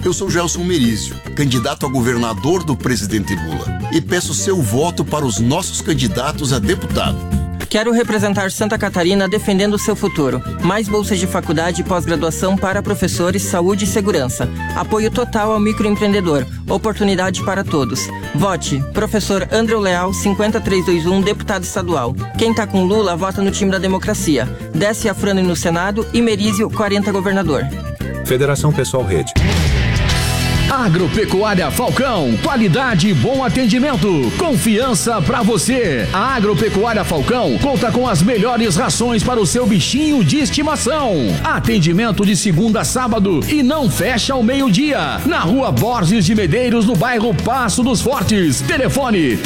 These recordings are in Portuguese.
Eu sou Gelson Merizio, candidato a governador do presidente Lula, e peço seu voto para os nossos candidatos a deputado. Quero representar Santa Catarina defendendo o seu futuro. Mais bolsas de faculdade e pós-graduação para professores, saúde e segurança. Apoio total ao microempreendedor. Oportunidade para todos. Vote. Professor Andreu Leal, 50321, deputado estadual. Quem tá com Lula, vota no time da democracia. Desce Afrânio no Senado e Merizio, 40 governador. Federação Pessoal Rede. Agropecuária Falcão, qualidade e bom atendimento, confiança pra você. A Agropecuária Falcão conta com as melhores rações para o seu bichinho de estimação. Atendimento de segunda a sábado e não fecha ao meio-dia. Na Rua Borges de Medeiros, no bairro Passo dos Fortes. Telefone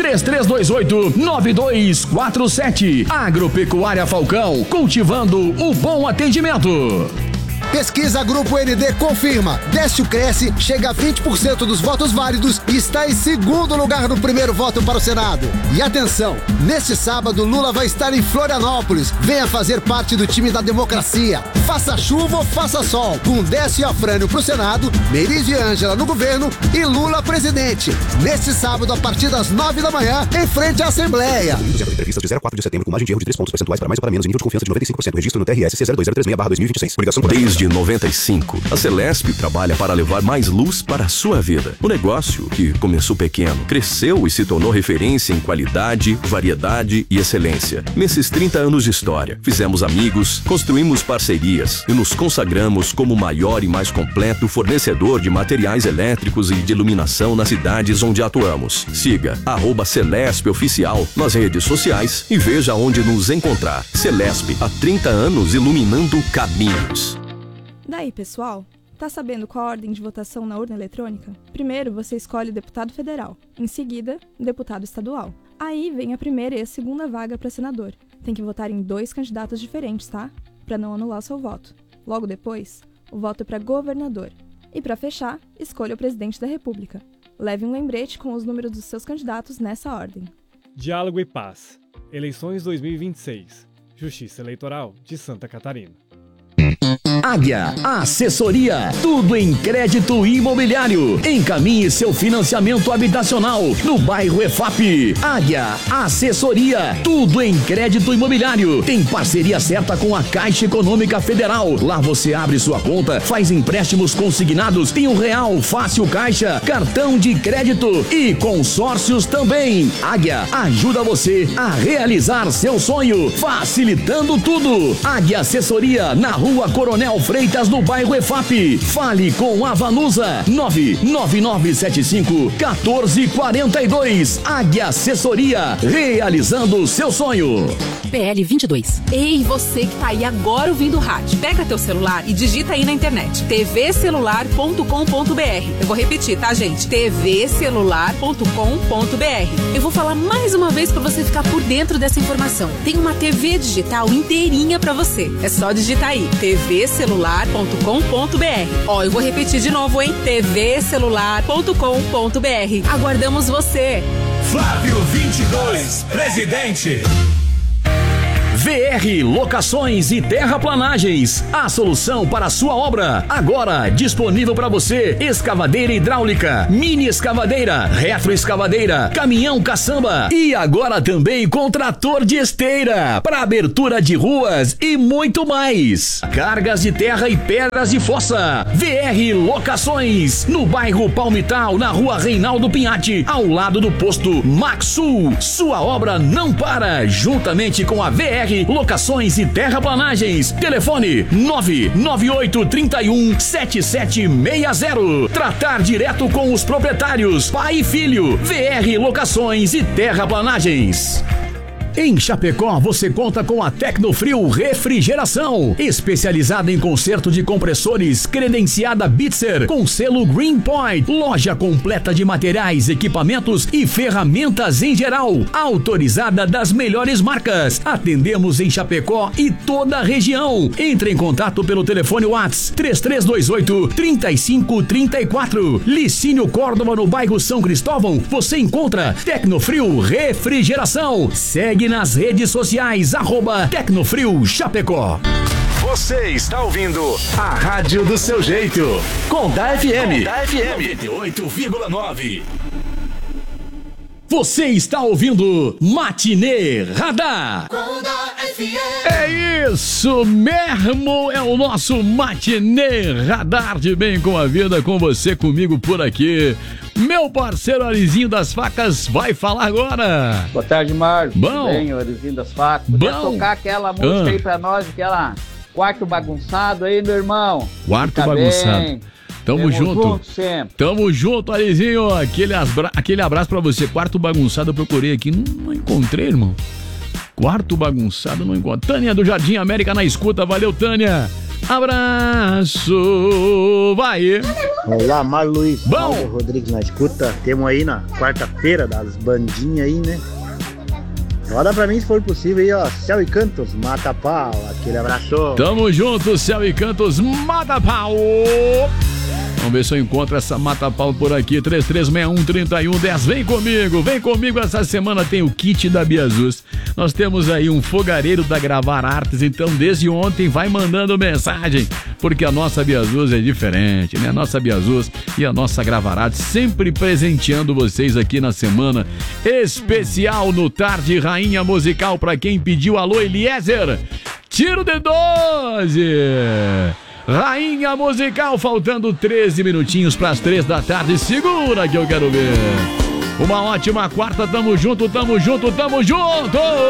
3328-9247. Agropecuária Falcão, cultivando o bom atendimento. Pesquisa Grupo ND confirma. Décio Cresce chega a 20% dos votos válidos e está em segundo lugar no primeiro voto para o Senado. E atenção, neste sábado Lula vai estar em Florianópolis. Venha fazer parte do time da democracia. Faça chuva ou faça sol. Com Décio e Afrânio para o Senado, Merizio e Ângela no governo e Lula presidente. Neste sábado, a partir das 9 da manhã, em frente à Assembleia. Entrevistas de 0 a 4 de setembro com margem de erro de 3 pontos percentuais para mais ou para menos, nível de confiança de 95%. Registro no TRS C02036/2026. Obrigação Desde 95, a Celesp trabalha para levar mais luz para a sua vida. O negócio, que começou pequeno, cresceu e se tornou referência em qualidade, variedade e excelência. Nesses 30 anos de história, fizemos amigos, construímos parcerias e nos consagramos como o maior e mais completo fornecedor de materiais elétricos e de iluminação nas cidades onde atuamos. Siga @Celesp Oficial nas redes sociais e veja onde nos encontrar. Celesp, há 30 anos iluminando caminhos. Daí, pessoal, tá sabendo qual a ordem de votação na urna eletrônica? Primeiro, você escolhe o deputado federal. Em seguida, deputado estadual. Aí vem a primeira e a segunda vaga para senador. Tem que votar em 2 candidatos diferentes, tá? Para não anular seu voto. Logo depois, o voto é para governador. E para fechar, escolha o presidente da República. Leve um lembrete com os números dos seus candidatos nessa ordem. Diálogo e Paz. Eleições 2026. Justiça Eleitoral de Santa Catarina. Águia Assessoria, tudo em crédito imobiliário. Encaminhe seu financiamento habitacional no bairro EFAP. Águia Assessoria, tudo em crédito imobiliário. Tem parceria certa com a Caixa Econômica Federal. Lá você abre sua conta, faz empréstimos consignados, tem o Real Fácil Caixa, cartão de crédito e consórcios também. Águia ajuda você a realizar seu sonho, facilitando tudo. Águia Assessoria, na Rua Coronel Freitas, no bairro EFAP. Fale com a Vanusa 99975-1442. Águia Assessoria, realizando o seu sonho. PL 22. Ei, você que tá aí agora ouvindo o rádio, pega teu celular e digita aí na internet tvcelular.com.br. Eu vou repetir, tá, gente? tvcelular.com.br. Eu vou falar mais uma vez pra você ficar por dentro dessa informação. Tem uma TV digital inteirinha pra você. É só digitar aí tvcelular.com.br. Ó, eu vou repetir de novo, hein? tvcelular.com.br. Aguardamos você. Flávio 22, presidente. VR Locações e Terraplanagens, a solução para a sua obra. Agora disponível para você: escavadeira hidráulica, mini escavadeira, retroescavadeira, caminhão caçamba e agora também com trator de esteira para abertura de ruas e muito mais. Cargas de terra e pedras de fossa. VR Locações, no bairro Palmital, na Rua Reinaldo Pinhatti, ao lado do posto Maxul. Sua obra não para, juntamente com a VR Locações e Terraplanagens. Telefone 998317760. Tratar direto com os proprietários, pai e filho. VR Locações e Terraplanagens. Em Chapecó, você conta com a Tecnofrio Refrigeração, especializada em conserto de compressores, credenciada Bitzer, com selo Green Point. Loja completa de materiais, equipamentos e ferramentas em geral, autorizada das melhores marcas. Atendemos em Chapecó e toda a região. Entre em contato pelo telefone WhatsApp 3328-3534. Licínio Córdova, no bairro São Cristóvão, você encontra Tecnofrio Refrigeração. Segue nas redes sociais, @Tecnofrio Chapecó. Você está ouvindo a rádio do seu jeito. Conda FM. Conda FM 98,9. Você está ouvindo Matinê Radar. Conda FM. É isso mesmo, é o nosso Matinê Radar de bem com a vida, com você, comigo por aqui. Meu parceiro Arizinho das Facas vai falar agora. Boa tarde, Marcos. Bom. Tudo bem, o Arizinho das Facas. Podia tocar aquela música aí pra nós, aquela Quarto Bagunçado aí, meu irmão. Quarto Fica Bagunçado. bem. Tamo junto sempre. Tamo junto, Arizinho. Aquele abraço pra você. Quarto Bagunçado eu procurei aqui, não encontrei, irmão. Quarto Bagunçado não encontrei. Tânia do Jardim América na escuta. Valeu, Tânia. Abraço. Vai. Olá, Mário Luiz. Bom. Paulo Rodrigues na escuta. Temos aí na quarta-feira das bandinhas aí, né? Roda pra mim se for possível aí, ó. Céu e Cantos, Mata Pau. Aquele abraço. Tamo junto, Céu e Cantos, Mata Pau. Vamos ver se eu encontro essa Mata Pau por aqui. 3361-3110. Vem comigo. Essa semana tem o kit da Biazus. Nós temos aí um fogareiro da Gravar Artes. Então, desde ontem, vai mandando mensagem. Porque a nossa Biazus é diferente, né? A nossa Biazus e a nossa Gravar Artes sempre presenteando vocês aqui na semana especial no Tarde Rainha Musical. Pra quem pediu, alô, Eliezer. Tiro de 12. Rainha Musical, faltando 13 minutinhos para as 3 da tarde. Segura que eu quero ver. Uma ótima quarta, tamo junto, tamo junto, tamo junto!